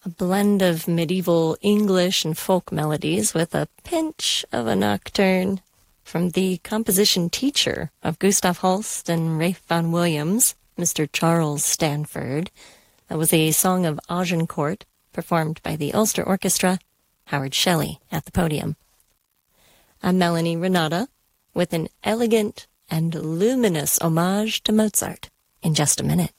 A blend of medieval English and folk melodies with a pinch of a nocturne from the composition teacher of Gustav Holst and Ralph Vaughan Williams, Mr. Charles Stanford. That was a song of Agincourt, performed by the Ulster Orchestra, Howard Shelley at the podium. I'm Melanie Renata with an elegant and luminous homage to Mozart in just a minute.